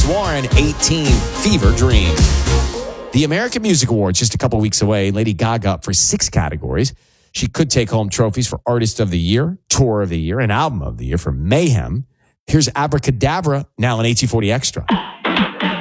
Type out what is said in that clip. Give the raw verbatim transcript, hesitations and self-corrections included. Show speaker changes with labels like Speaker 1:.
Speaker 1: Warren, eighteen, Fever Dream. The American Music Awards just a couple weeks away. Lady Gaga up for six categories. She could take home trophies for Artist of the Year, Tour of the Year, and Album of the Year for Mayhem. Here's Abracadabra, now on eighteen forty Extra.